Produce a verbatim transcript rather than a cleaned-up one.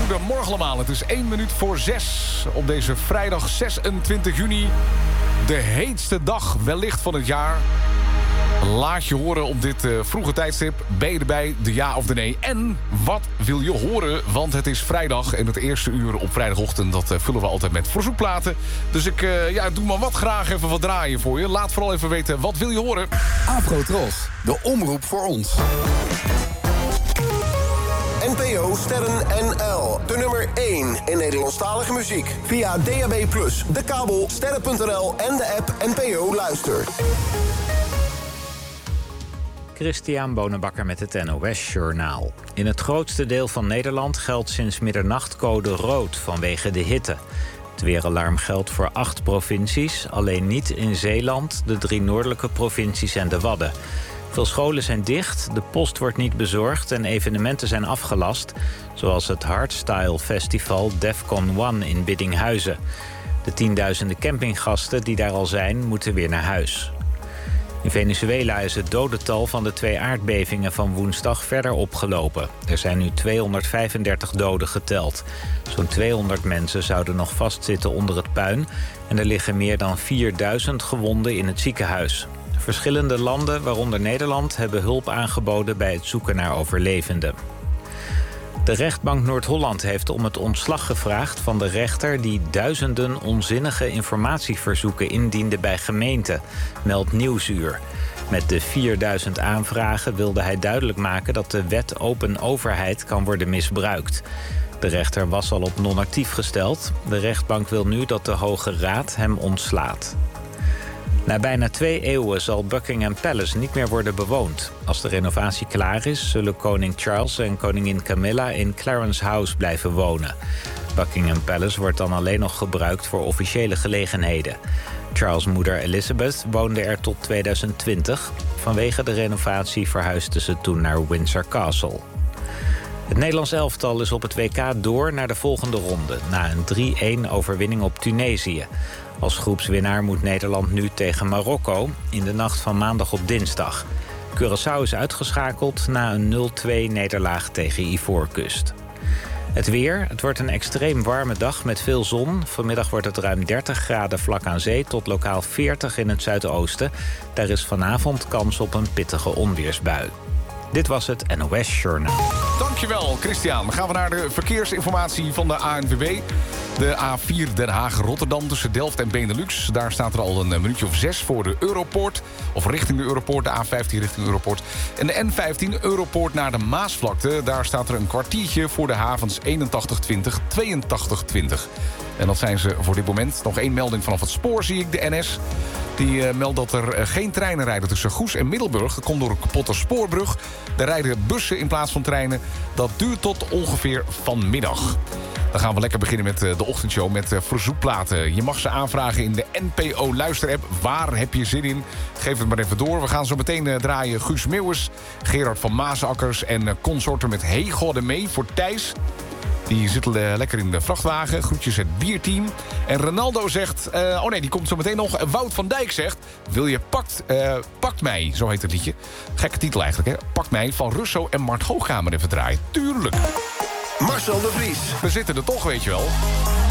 Goedemorgen allemaal. Het is één minuut voor zes op deze vrijdag zesentwintig juni. De heetste dag wellicht van het jaar. Laat je horen op dit uh, vroege tijdstip. Ben je erbij, de ja of de nee? En wat wil je horen? Want het is vrijdag en het eerste uur op vrijdagochtend... dat uh, vullen we altijd met verzoekplaten. Dus ik uh, ja, doe maar wat graag even wat draaien voor je. Laat vooral even weten, wat wil je horen? Afro-Tros, de omroep voor ons. N P O Sterren N L, de nummer één in Nederlandstalige muziek. Via D A B plus, de kabel, sterren punt n l en de app N P O Luister. Christian Bonenbakker met het N O S-journaal. In het grootste deel van Nederland geldt sinds middernacht code rood vanwege de hitte. Het weeralarm geldt voor acht provincies, alleen niet in Zeeland, de drie noordelijke provincies en de Wadden. Veel scholen zijn dicht, de post wordt niet bezorgd en evenementen zijn afgelast, zoals het Hardstyle Festival Defcon one in Biddinghuizen. De tienduizenden campinggasten die daar al zijn, moeten weer naar huis. In Venezuela is het dodental van de twee aardbevingen van woensdag verder opgelopen. Er zijn nu tweehonderdvijfendertig doden geteld. Zo'n tweehonderd mensen zouden nog vastzitten onder het puin en er liggen meer dan vierduizend gewonden in het ziekenhuis. Verschillende landen, waaronder Nederland, hebben hulp aangeboden bij het zoeken naar overlevenden. De rechtbank Noord-Holland heeft om het ontslag gevraagd van de rechter die duizenden onzinnige informatieverzoeken indiende bij gemeenten, meldt Nieuwsuur. Met de vierduizend aanvragen wilde hij duidelijk maken dat de wet open overheid kan worden misbruikt. De rechter was al op non-actief gesteld. De rechtbank wil nu dat de Hoge Raad hem ontslaat. Na bijna twee eeuwen zal Buckingham Palace niet meer worden bewoond. Als de renovatie klaar is, zullen koning Charles en koningin Camilla in Clarence House blijven wonen. Buckingham Palace wordt dan alleen nog gebruikt voor officiële gelegenheden. Charles' moeder Elizabeth woonde er tot tweeduizend twintig. Vanwege de renovatie verhuisde ze toen naar Windsor Castle. Het Nederlands elftal is op het W K door naar de volgende ronde, na een drie-een overwinning op Tunesië. Als groepswinnaar moet Nederland nu tegen Marokko in de nacht van maandag op dinsdag. Curaçao is uitgeschakeld na een nul-twee nederlaag tegen Ivoorkust. Het weer, het wordt een extreem warme dag met veel zon. Vanmiddag wordt het ruim dertig graden vlak aan zee tot lokaal veertig in het zuidoosten. Daar is vanavond kans op een pittige onweersbui. Dit was het N O S-journaal. Dankjewel, Christian. Dan gaan we naar de verkeersinformatie van de A N W B. De A vier Den Haag-Rotterdam tussen Delft en Benelux. Daar staat er al een minuutje of zes voor de Europoort. Of richting de Europoort, de A vijftien richting Europoort. En de N vijftien Europoort naar de Maasvlakte. Daar staat er een kwartiertje voor de havens eenentachtig twintig, tweeëntachtig twintig. En dat zijn ze voor dit moment. Nog één melding vanaf het spoor zie ik, de N S. Die uh, meldt dat er uh, geen treinen rijden tussen Goes en Middelburg. Dat komt door een kapotte spoorbrug. Er rijden bussen in plaats van treinen. Dat duurt tot ongeveer vanmiddag. Dan gaan we lekker beginnen met uh, de ochtendshow met uh, verzoekplaten. Je mag ze aanvragen in de N P O Luisterapp. Waar heb je zin in? Geef het maar even door. We gaan zo meteen uh, draaien Guus Meeuwis, Gerard van Maasakkers en uh, consorten met Hey God mee voor Thijs. Die zit uh, lekker in de vrachtwagen. Groetjes het bierteam. En Ronaldo zegt... Uh, oh nee, die komt zo meteen nog. Wout van Dijk zegt... Wil je pakt, uh, pakt mij, zo heet het liedje. Gekke titel eigenlijk, hè. Pakt mij van Russo en Mart Hoogkamer even draaien. Tuurlijk. Marcel de Vries. We zitten er toch, weet je wel.